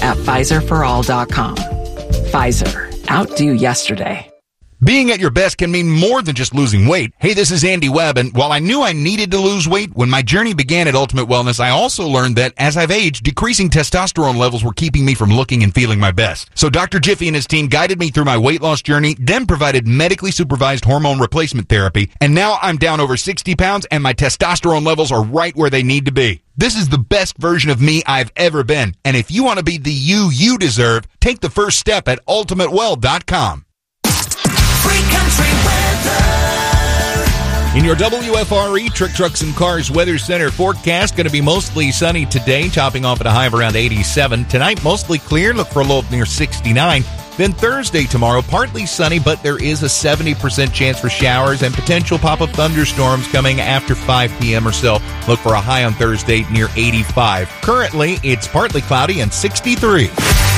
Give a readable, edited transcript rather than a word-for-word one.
at PfizerForAll.com. Pfizer. Outdo yesterday. Being at your best can mean more than just losing weight. Hey, this is Andy Webb, and while I knew I needed to lose weight, when my journey began at Ultimate Wellness, I also learned that as I've aged, decreasing testosterone levels were keeping me from looking and feeling my best. So Dr. Jiffy and his team guided me through my weight loss journey, then provided medically supervised hormone replacement therapy, and now I'm down over 60 pounds and my testosterone levels are right where they need to be. This is the best version of me I've ever been, and if you want to be the you deserve, take the first step at ultimatewell.com. Free country weather. In your WFRE Trick Trucks and Cars Weather Center forecast, going to be mostly sunny today, topping off at a high of around 87. Tonight, mostly clear, look for a low of near 69. Then Thursday, tomorrow, partly sunny, but there is a 70% chance for showers and potential pop-up thunderstorms coming after 5 p.m. or so. Look for a high on Thursday near 85. Currently, it's partly cloudy and 63.